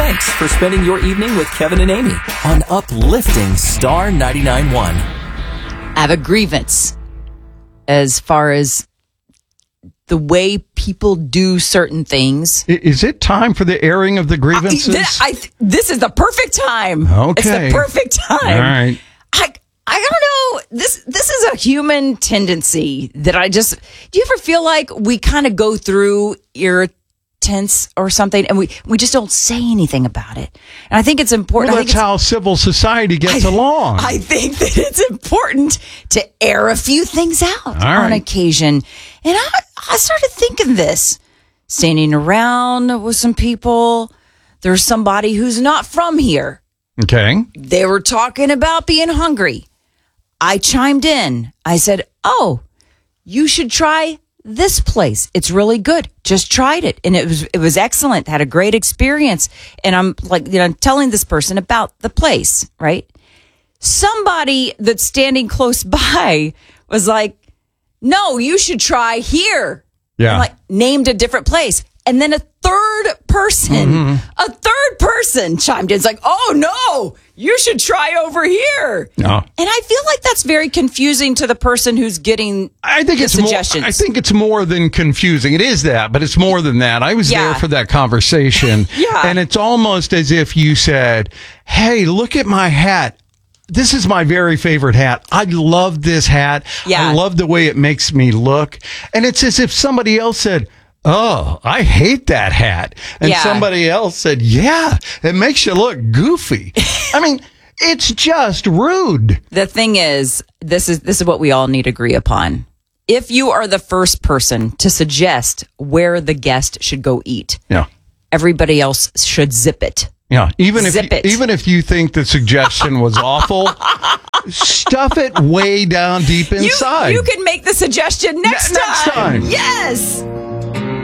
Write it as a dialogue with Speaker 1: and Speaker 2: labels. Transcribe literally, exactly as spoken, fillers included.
Speaker 1: Thanks for spending your evening with Kevin and Amy on Uplifting Star ninety-nine point one.
Speaker 2: I have a grievance as far as the way people do certain things.
Speaker 3: Is it time for the airing of the grievances?
Speaker 2: I, I, this is the perfect time.
Speaker 3: Okay.
Speaker 2: It's the perfect time.
Speaker 3: All right.
Speaker 2: I I don't know. This this is a human tendency that I just. Do you ever feel like we kind of go through irritants or something, and we we just don't say anything about it? And I think it's important.
Speaker 3: Well,
Speaker 2: I think
Speaker 3: that's
Speaker 2: it's,
Speaker 3: how civil society gets
Speaker 2: I,
Speaker 3: along.
Speaker 2: I think that it's important to air a few things out on
Speaker 3: right.
Speaker 2: occasion. And I I started thinking this, standing around with some people. There's somebody who's not from here.
Speaker 3: Okay.
Speaker 2: They were talking about being hungry. I chimed in. I said, oh, you should try this place. It's really good. Just tried it. And it was it was excellent. Had a great experience. And I'm like, you know, telling this person about the place, right? Somebody that's standing close by was like, no, you should try here.
Speaker 3: Yeah.
Speaker 2: I'm like, named a different place. And then a third person, mm-hmm. a third person chimed in. It's like, oh, no, you should try over here.
Speaker 3: No.
Speaker 2: And I feel like that's very confusing to the person who's getting
Speaker 3: I think
Speaker 2: the
Speaker 3: it's
Speaker 2: suggestions.
Speaker 3: More, I think it's more than confusing. It is that, but it's more than that. I was
Speaker 2: Yeah.
Speaker 3: there for that conversation.
Speaker 2: Yeah.
Speaker 3: And it's almost as if you said, hey, look at my hat. This is my very favorite hat. I love this hat.
Speaker 2: Yeah.
Speaker 3: I love the way it makes me look. And it's as if somebody else said, oh, I hate that hat. And
Speaker 2: Yeah.
Speaker 3: somebody else said, yeah, it makes you look goofy. I mean, it's just rude.
Speaker 2: The thing is, this is this is what we all need to agree upon. If you are the first person to suggest where the guest should go eat,
Speaker 3: Yeah.
Speaker 2: everybody else should zip it.
Speaker 3: Yeah, even if
Speaker 2: Zip it.
Speaker 3: even if you think the suggestion was awful, stuff it way down deep
Speaker 2: You,
Speaker 3: inside.
Speaker 2: you can make the suggestion next
Speaker 3: Ne- next time.
Speaker 2: Yes.